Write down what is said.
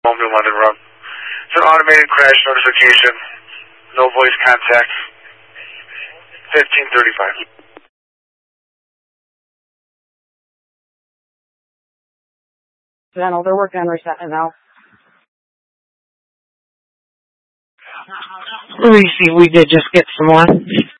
Home New London Road. It's an automated crash notification. No voice contact. 1535. General, they're working on resetting now. Let me see, we did just get some more.